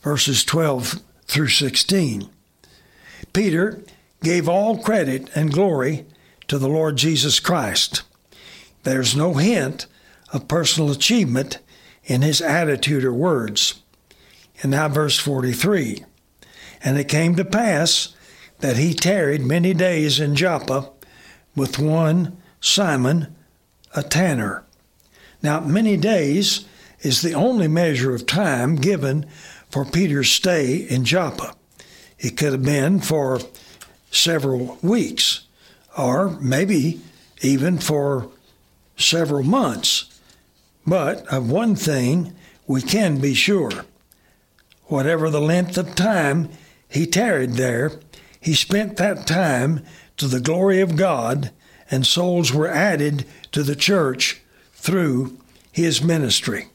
verses 12 through 16. Peter gave all credit and glory to the Lord Jesus Christ. There's no hint of personal achievement in his attitude or words. And now verse 43. And it came to pass that he tarried many days in Joppa with one Simon, a tanner. Now, many days is the only measure of time given for Peter's stay in Joppa. It could have been for several weeks, or maybe even for several months. But of one thing we can be sure. Whatever the length of time he tarried there, he spent that time to the glory of God, and souls were added to the church through his ministry.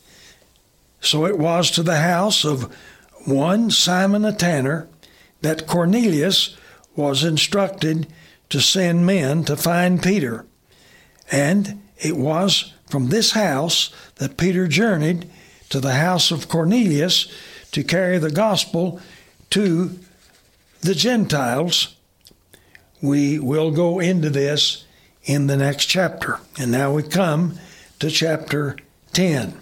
So it was to the house of one Simon a tanner that Cornelius was instructed to send men to find Peter. And it was from this house that Peter journeyed to the house of Cornelius to carry the gospel to the Gentiles. We will go into this in the next chapter. And now we come to chapter 10.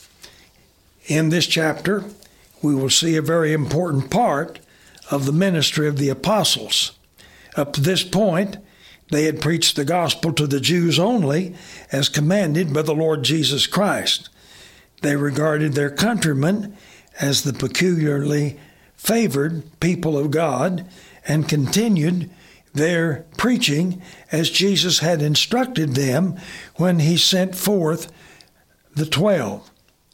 In this chapter, we will see a very important part of the ministry of the apostles. Up to this point, they had preached the gospel to the Jews only, as commanded by the Lord Jesus Christ. They regarded their countrymen as the peculiarly favored people of God and continued their preaching as Jesus had instructed them when he sent forth the 12.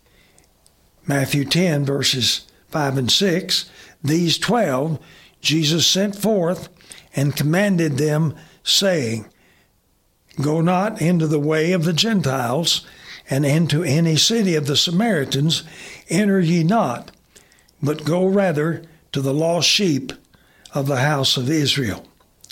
Matthew 10, verses 5 and 6, these 12 Jesus sent forth and commanded them, saying, Go not into the way of the Gentiles, and into any city of the Samaritans enter ye not, but go rather to the lost sheep of the house of Israel.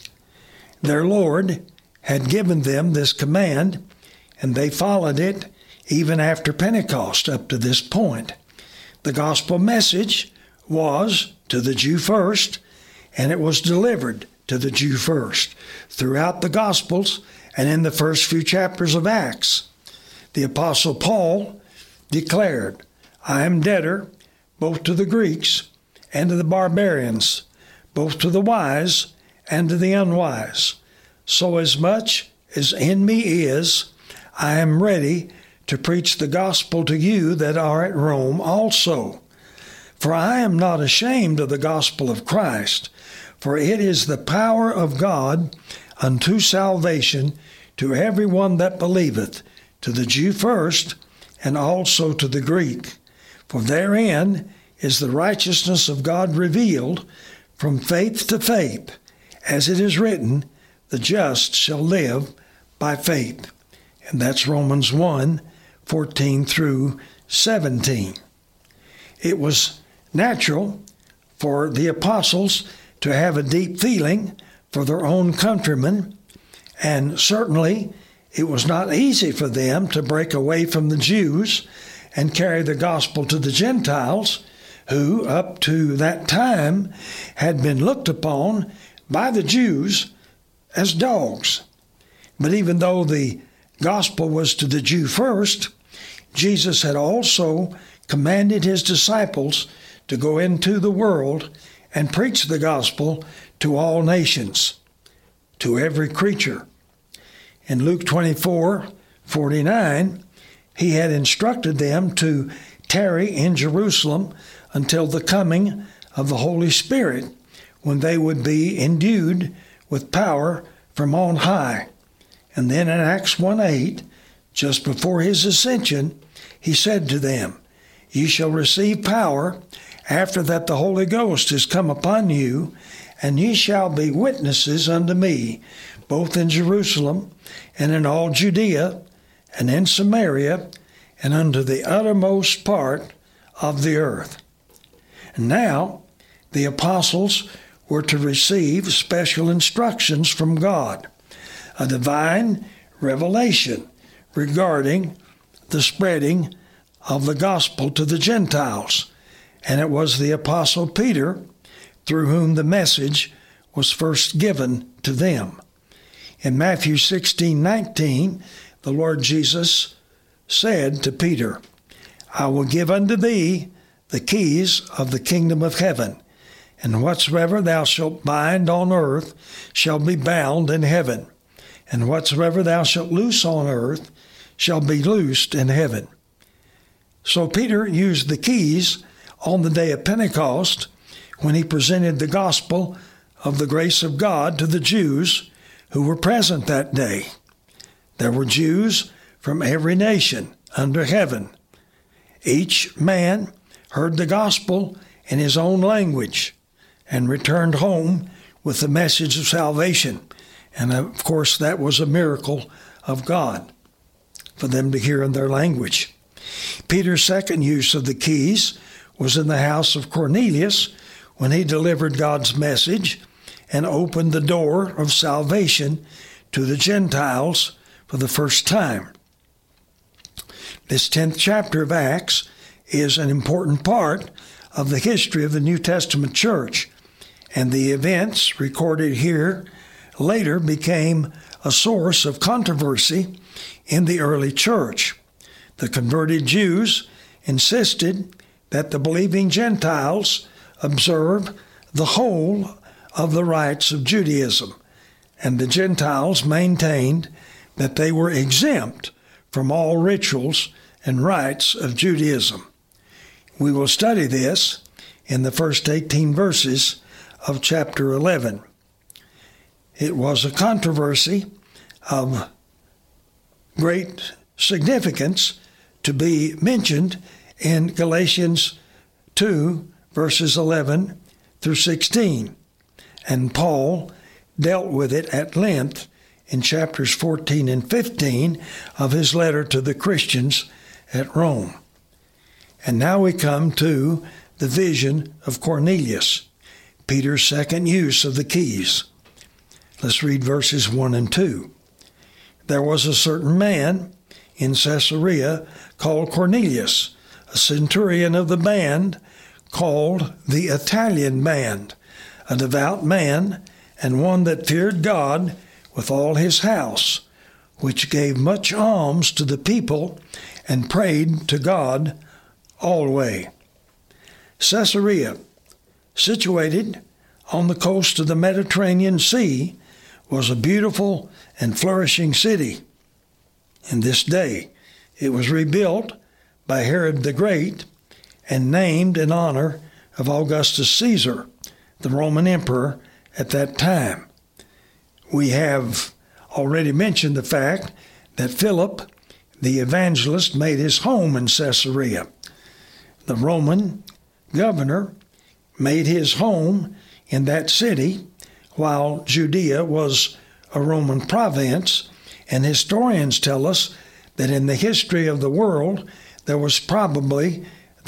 Their Lord had given them this command, and they followed it even after Pentecost up to this point. The gospel message was to the Jew first, and it was delivered to the Jew first throughout the Gospels and in the first few chapters of Acts. The Apostle Paul declared, I am debtor both to the Greeks and to the barbarians, both to the wise and to the unwise. So as much as in me is, I am ready to preach the gospel to you that are at Rome also. For I am not ashamed of the gospel of Christ, for it is the power of God unto salvation to every one that believeth, to the Jew first, and also to the Greek. For therein is the righteousness of God revealed from faith to faith, as it is written, the just shall live by faith. And that's Romans 1, 14 through 17. It was natural for the apostles to have a deep feeling for their own countrymen, and certainly it was not easy for them to break away from the Jews and carry the gospel to the Gentiles, who up to that time had been looked upon by the Jews as dogs. But even though the gospel was to the Jew first, Jesus had also commanded his disciples to go into the world and preach the gospel to all nations, to every creature. In Luke 24:49, he had instructed them to tarry in Jerusalem until the coming of the Holy Spirit, when they would be endued with power from on high. And then in Acts 1:8, just before his ascension, he said to them, Ye shall receive power after that the Holy Ghost is come upon you, and ye shall be witnesses unto me, both in Jerusalem and in all Judea and in Samaria and unto the uttermost part of the earth. And now the apostles were to receive special instructions from God, a divine revelation regarding the spreading of the gospel to the Gentiles. and it was the Apostle Peter through whom the message was first given to them. In Matthew 16:19, the Lord Jesus said to Peter, I will give unto thee the keys of the kingdom of heaven, and whatsoever thou shalt bind on earth shall be bound in heaven, and whatsoever thou shalt loose on earth shall be loosed in heaven. So Peter used the keys on the day of Pentecost when he presented the gospel of the grace of God to the Jews who were present that day. There were Jews from every nation under heaven. Each man heard the gospel in his own language and returned home with the message of salvation. And of course, that was a miracle of God for them to hear in their language. Peter's second use of the keys was in the house of Cornelius when he delivered God's message and opened the door of salvation to the Gentiles for the first time. This 10th chapter of Acts is an important part of the history of the New Testament church, and the events recorded here later became a source of controversy in the early church. The converted Jews insisted that the believing Gentiles observe the whole of the rites of Judaism, and the Gentiles maintained that they were exempt from all rituals and rites of Judaism. We will study this in the first 18 verses of chapter 11. It was a controversy of great significance to be mentioned in Galatians 2, verses 11 through 16. And Paul dealt with it at length in chapters 14 and 15 of his letter to the Christians at Rome. And now we come to the vision of Cornelius, Peter's second use of the keys. Let's read verses 1 and 2. There was a certain man in Caesarea called Cornelius, a centurion of the band called the Italian band, a devout man, and one that feared God with all his house, which gave much alms to the people and prayed to God always. Caesarea, situated on the coast of the Mediterranean Sea, was a beautiful and flourishing city. In this day, it was rebuilt by Herod the Great and named in honor of Augustus Caesar, the Roman emperor at that time. We have already mentioned the fact that Philip, the evangelist, made his home in Caesarea. The Roman governor made his home in that city, while Judea was a Roman province, and historians tell us that in the history of the world, there's probably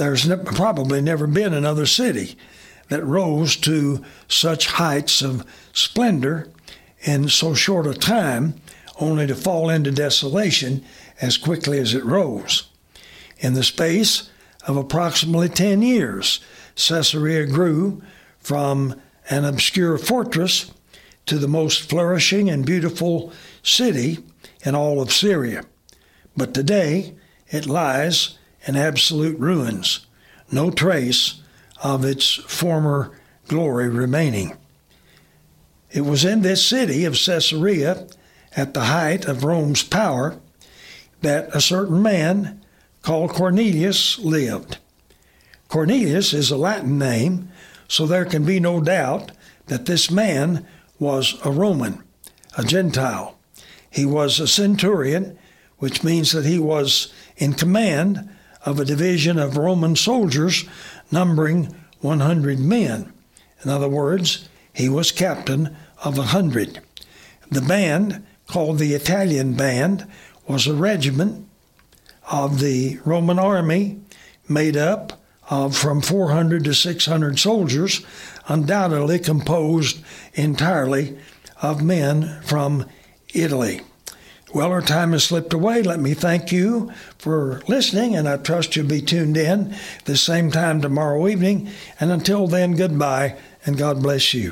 never been another city that rose to such heights of splendor in so short a time, only to fall into desolation as quickly as it rose. In the space of approximately 10 years, Caesarea grew from an obscure fortress to the most flourishing and beautiful city in all of Syria. But today, it lies in absolute ruins, no trace of its former glory remaining. It was in this city of Caesarea, at the height of Rome's power, that a certain man called Cornelius lived. Cornelius is a Latin name, so there can be no doubt that this man was a Roman, a Gentile. He was a centurion, which means that he was in command of a division of Roman soldiers numbering 100 men. In other words, he was captain of 100. The band, called the Italian band, was a regiment of the Roman army made up of from 400 to 600 soldiers, undoubtedly composed entirely of men from Italy. Well, our time has slipped away. Let me thank you for listening, and I trust you'll be tuned in the same time tomorrow evening. And until then, goodbye, and God bless you.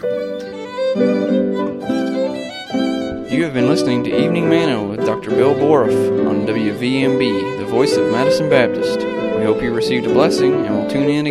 You have been listening to Evening Manna with Dr. Bill Boroff on WVMB, the voice of Madison Baptist. We hope you received a blessing, and will tune in again.